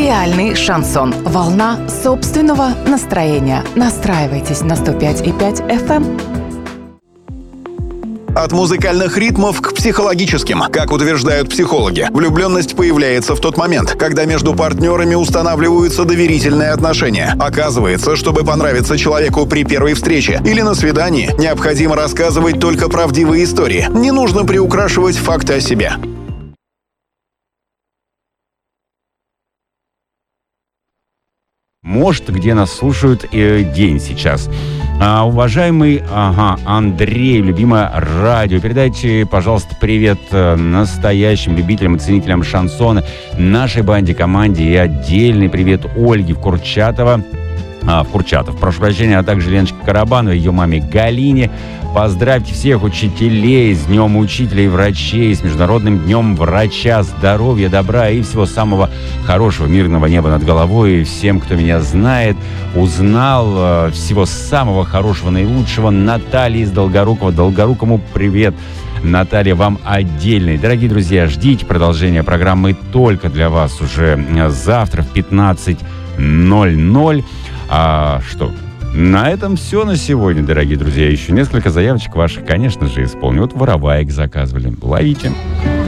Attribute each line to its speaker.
Speaker 1: Идеальный шансон. Волна собственного настроения. Настраивайтесь на 105,5 FM.
Speaker 2: От музыкальных ритмов к психологическим. Как утверждают психологи, влюбленность появляется в тот момент, когда между партнерами устанавливаются доверительные отношения. Оказывается, чтобы понравиться человеку при первой встрече или на свидании, необходимо рассказывать только правдивые истории. Не нужно приукрашивать факты о себе.
Speaker 3: Может, где нас слушают день сейчас. Уважаемый Андрей, любимое радио, передайте, пожалуйста, привет настоящим любителям и ценителям шансона, нашей банде, команде, и отдельный привет Ольге в Курчатов, прошу прощения, а также Леночке Карабановой, ее маме Галине. Поздравьте всех учителей с Днем Учителя и Врачей, с Международным днем врача, здоровья, добра и всего самого хорошего, мирного неба над головой. И всем, кто меня знает, узнал, всего самого хорошего, наилучшего. Наталья из Долгорукова. Долгорукому привет. Наталья, вам отдельный. Дорогие друзья, ждите продолжения программы только для вас уже завтра в 15:00. Что? На этом все на сегодня, дорогие друзья. Еще несколько заявочек ваших, конечно же, исполню. Вот вороваек заказывали. Ловите.